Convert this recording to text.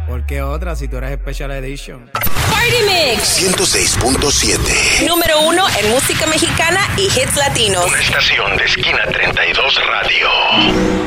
¿Por qué otra si tú eres Special Edition? Party Mix 106.7. Número 1 en música mexicana y hits latinos. Una estación de Esquina 32 Radio.